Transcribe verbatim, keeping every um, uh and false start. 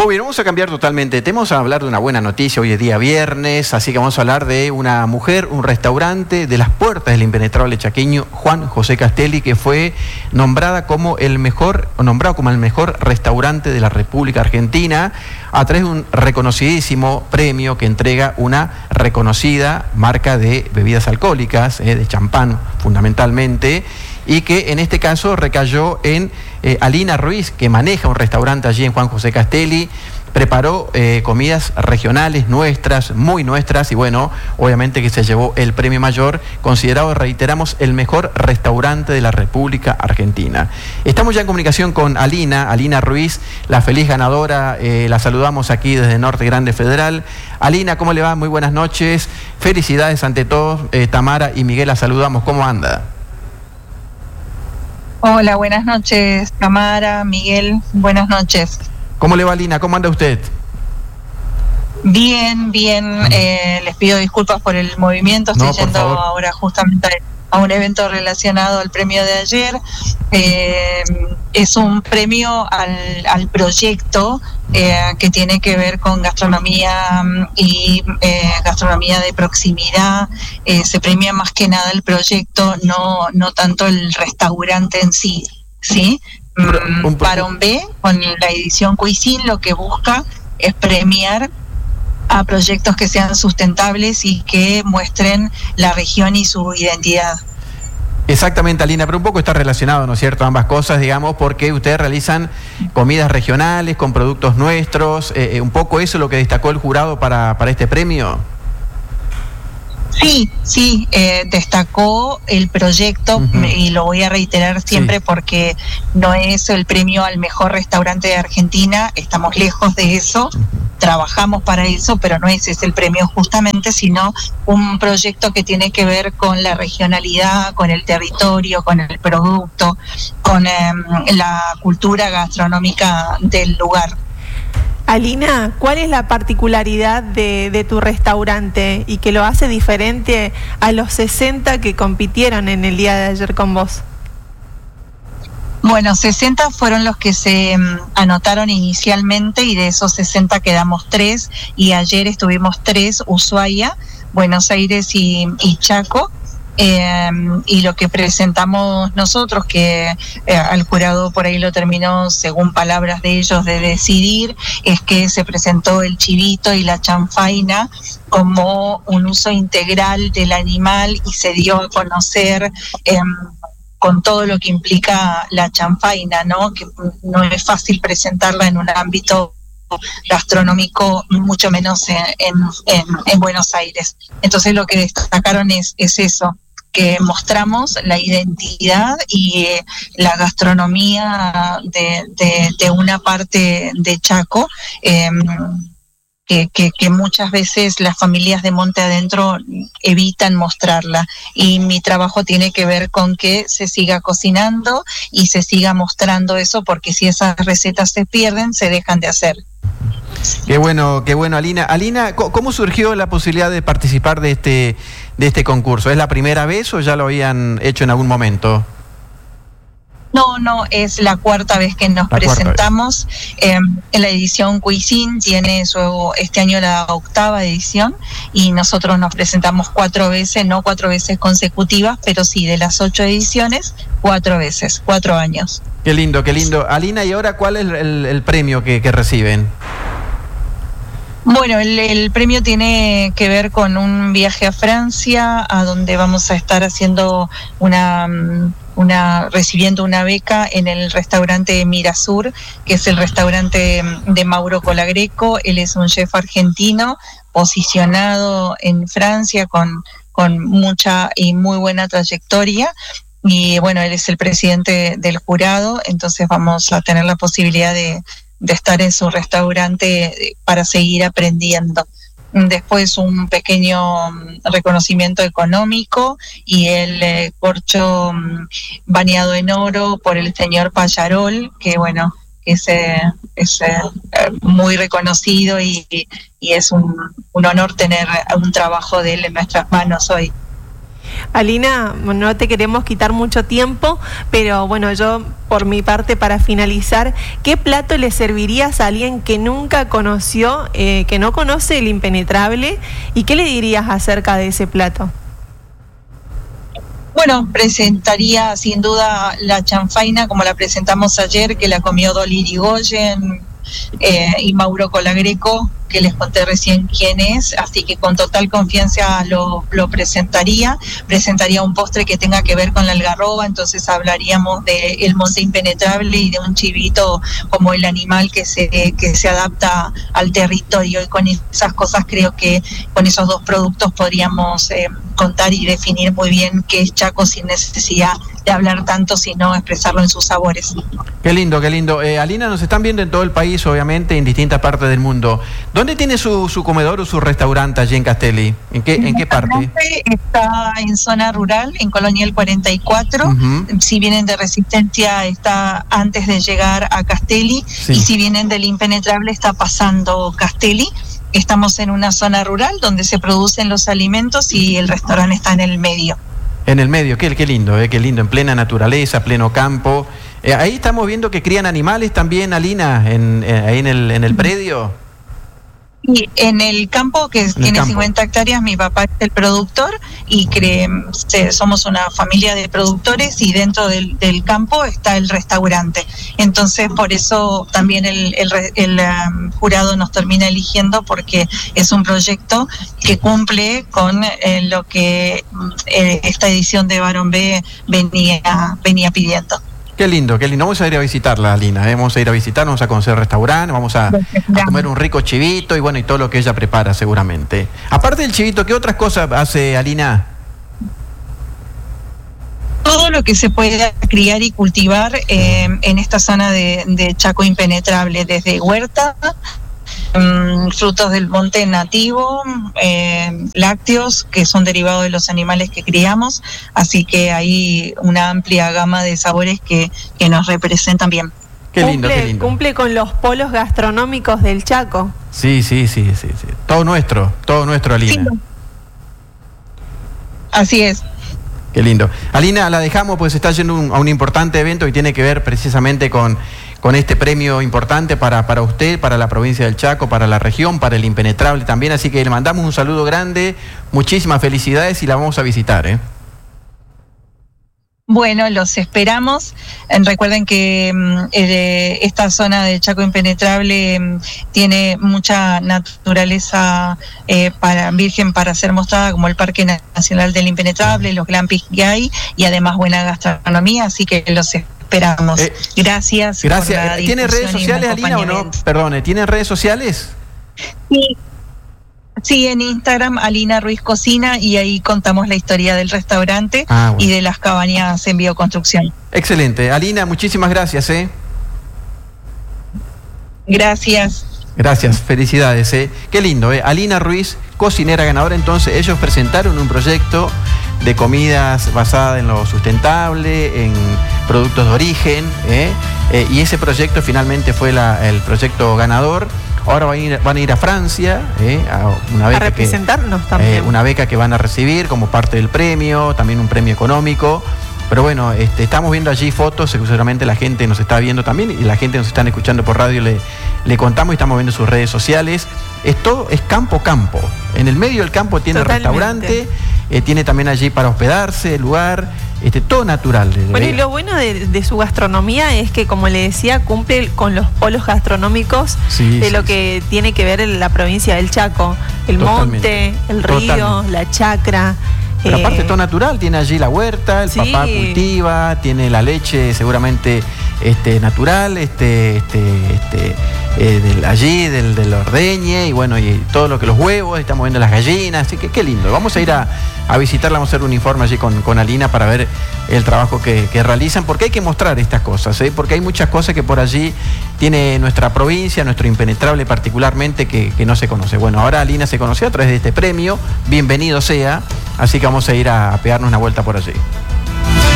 Muy bien, vamos a cambiar totalmente de tema, vamos a hablar de una buena noticia. Hoy es día viernes, así que vamos a hablar de una mujer, un restaurante de las puertas del impenetrable chaqueño, Juan José Castelli, que fue nombrada como el mejor, o nombrado como el mejor restaurante de la República Argentina a través de un reconocidísimo premio que entrega una reconocida marca de bebidas alcohólicas, eh, de champán fundamentalmente, y que en este caso recayó en eh, Alina Ruiz, que maneja un restaurante allí en Juan José Castelli. Preparó eh, comidas regionales nuestras, muy nuestras, y bueno, obviamente que se llevó el premio mayor, considerado, reiteramos, el mejor restaurante de la República Argentina. Estamos ya en comunicación con Alina, Alina Ruiz, la feliz ganadora, eh, la saludamos aquí desde Norte Grande Federal. Alina, ¿cómo le va? Muy buenas noches, felicidades ante todos, eh, Tamara y Miguel la saludamos, ¿cómo anda? Hola, buenas noches, Tamara, Miguel, buenas noches. ¿Cómo le va, Alina? ¿Cómo anda usted? Bien, bien, eh, les pido disculpas por el movimiento, estoy no, yendo favor. ahora justamente a un evento relacionado al premio de ayer. Eh, es un premio al, al proyecto eh, que tiene que ver con gastronomía y eh, gastronomía de proximidad. Eh, se premia más que nada el proyecto, no, no tanto el restaurante en sí, ¿sí? Mm, Parón B, con la edición Cuisine, lo que busca es premiar a proyectos que sean sustentables y que muestren la región y su identidad. Exactamente, Alina, pero un poco está relacionado, ¿no es cierto?, ambas cosas, digamos, porque ustedes realizan comidas regionales con productos nuestros, eh, un poco eso es lo que destacó el jurado para, para este premio. Sí, sí, eh, destacó el proyecto, uh-huh. y lo voy a reiterar siempre, sí, porque no es el premio al mejor restaurante de Argentina, estamos lejos de eso, uh-huh. trabajamos para eso, pero no ese es el premio justamente, sino un proyecto que tiene que ver con la regionalidad, con el territorio, con el producto, con eh, la cultura gastronómica del lugar. Alina, ¿cuál es la particularidad de, de tu restaurante y que lo hace diferente a los sesenta que compitieron en el día de ayer con vos? Bueno, sesenta fueron los que se um, anotaron inicialmente y de esos sesenta quedamos tres y ayer estuvimos tres, Ushuaia, Buenos Aires y, y Chaco. Eh, y lo que presentamos nosotros, que eh, al jurado por ahí lo terminó, según palabras de ellos, de decidir, es que se presentó el chivito y la chanfaina como un uso integral del animal y se dio a conocer eh, con todo lo que implica la chanfaina, ¿no? Que no es fácil presentarla en un ámbito gastronómico, mucho menos en, en, en Buenos Aires. Entonces lo que destacaron es, es eso, que mostramos la identidad y eh, la gastronomía de, de, de una parte de Chaco, eh, que, que, que muchas veces las familias de Monte Adentro evitan mostrarla, y mi trabajo tiene que ver con que se siga cocinando y se siga mostrando eso, porque si esas recetas se pierden, se dejan de hacer. Qué bueno, qué bueno, Alina. Alina, ¿cómo surgió la posibilidad de participar de este, de este concurso? ¿Es la primera vez o ya lo habían hecho en algún momento? No, no, es la cuarta vez que nos la presentamos. Eh, en la edición Cuisine tiene su, este año la octava edición, y nosotros nos presentamos cuatro veces, no cuatro veces consecutivas, pero sí de las ocho ediciones, cuatro veces, cuatro años. Qué lindo, qué lindo. Alina, ¿y ahora cuál es el, el premio que, que reciben? Bueno, el, el premio tiene que ver con un viaje a Francia, a donde vamos a estar haciendo una, una recibiendo una beca en el restaurante Mirasur, que es el restaurante de Mauro Colagreco. Él es un chef argentino posicionado en Francia con, con mucha y muy buena trayectoria. Y bueno, él es el presidente del jurado, entonces vamos a tener la posibilidad de de estar en su restaurante para seguir aprendiendo. Después un pequeño reconocimiento económico y el eh, corcho um, bañado en oro por el señor Payarol, que bueno, es, eh, es eh, muy reconocido y, y es un, un honor tener un trabajo de él en nuestras manos hoy. Alina, no te queremos quitar mucho tiempo, pero bueno, yo por mi parte, para finalizar, ¿qué plato le servirías a alguien que nunca conoció, eh, que no conoce el impenetrable, y qué le dirías acerca de ese plato? Bueno, presentaría sin duda la chanfaina como la presentamos ayer, que la comió Dolly Irigoyen eh, y Mauro Colagreco, que les conté recién quién es, así que con total confianza lo, lo presentaría. Presentaría un postre que tenga que ver con la algarroba, entonces hablaríamos de el monte impenetrable y de un chivito como el animal que se, que se adapta al territorio, y con esas cosas creo que con esos dos productos podríamos eh, contar y definir muy bien qué es Chaco sin necesidad de hablar tanto, sino expresarlo en sus sabores. Qué lindo, qué lindo. Eh, Alina, nos están viendo en todo el país, obviamente, en distintas partes del mundo. ¿Dónde tiene su, su comedor o su restaurante allí en Castelli? ¿En qué, en qué parte? Está en zona rural, en Colonia El cuarenta y cuatro. Uh-huh. Si vienen de Resistencia, está antes de llegar a Castelli. Sí. Y si vienen del Impenetrable, está pasando Castelli. Estamos en una zona rural donde se producen los alimentos y el restaurante está en el medio. En el medio, qué, qué lindo, eh, qué lindo, en plena naturaleza, pleno campo. Eh, ahí estamos viendo que crían animales también, Alina, en, eh, ahí en el, en el predio. Y en el campo, que en tiene campo. cincuenta hectáreas, mi papá es el productor y cre somos una familia de productores, y dentro del, del campo está el restaurante. Entonces, por eso también el, el, el um, jurado nos termina eligiendo, porque es un proyecto que cumple con eh, lo que eh, esta edición de Barón B venía, venía pidiendo. Qué lindo, qué lindo. Vamos a ir a visitarla, Alina. ¿eh? Vamos a ir a visitar, vamos a conocer el restaurante, vamos a, a comer un rico chivito y bueno, y todo lo que ella prepara seguramente. Aparte del chivito, ¿qué otras cosas hace Alina? Todo lo que se puede criar y cultivar eh, en esta zona de, de Chaco Impenetrable, desde huerta, um, frutos del monte nativo, eh, lácteos que son derivados de los animales que criamos, así que hay una amplia gama de sabores que, que nos representan bien. Qué lindo, cumple, qué lindo. Cumple con los polos gastronómicos del Chaco. Sí, sí, sí, sí, sí. Todo nuestro, todo nuestro, Alina. Sí. Así es. Qué lindo. Alina, la dejamos, pues está yendo un, a un importante evento que tiene que ver precisamente con, con este premio importante para, para usted, para la provincia del Chaco, para la región, para el Impenetrable también, así que le mandamos un saludo grande, muchísimas felicidades y la vamos a visitar, ¿eh? Bueno, los esperamos. Recuerden que eh, esta zona de Chaco Impenetrable eh, tiene mucha naturaleza eh, para virgen para ser mostrada, como el Parque Nacional del Impenetrable, los glampings que hay, y además buena gastronomía, así que los esperamos. Eh, gracias. Gracias. ¿Tiene redes sociales, Alina, o no? Perdone, ¿tiene redes sociales? Sí. Sí, en Instagram, Alina Ruiz Cocina, y ahí contamos la historia del restaurante ah, bueno. y de las cabañas en bioconstrucción. Excelente. Alina, muchísimas gracias. ¿eh? Gracias. Gracias, felicidades. ¿eh? Qué lindo. ¿eh? Alina Ruiz, cocinera ganadora. Entonces, ellos presentaron un proyecto de comidas basada en lo sustentable, en productos de origen, ¿eh? Eh, y ese proyecto finalmente fue la, el proyecto ganador. Ahora van a ir, van a, ir a Francia, eh, a una beca a representarnos que, también. Eh, una beca que van a recibir como parte del premio, también un premio económico. Pero bueno, este, estamos viendo allí fotos, seguramente la gente nos está viendo también, y la gente nos está escuchando por radio, le, le contamos y estamos viendo sus redes sociales. Esto es campo campo. En el medio del campo tiene Totalmente. restaurante, eh, tiene también allí para hospedarse, lugar, este, todo natural. Bueno, y lo bueno de, de su gastronomía es que, como le decía, cumple con los polos gastronómicos sí, de sí, lo sí. que tiene que ver en la provincia del Chaco. El Totalmente. monte, el río, Totalmente. la chacra. Pero aparte eh, todo natural, tiene allí la huerta, el sí. papá cultiva, tiene la leche seguramente este, natural, este, este, este, eh, del, allí del, del ordeñe, y bueno, y todo lo que los huevos, estamos viendo las gallinas, así que qué lindo. Vamos a ir a, a visitarla, vamos a hacer un informe allí con, con Alina para ver el trabajo que, que realizan, porque hay que mostrar estas cosas, ¿eh? porque hay muchas cosas que por allí tiene nuestra provincia, nuestro Impenetrable particularmente, que, que no se conoce. Bueno, ahora Alina se conoció a través de este premio, bienvenido sea, así que vamos a ir a, a pegarnos una vuelta por allí.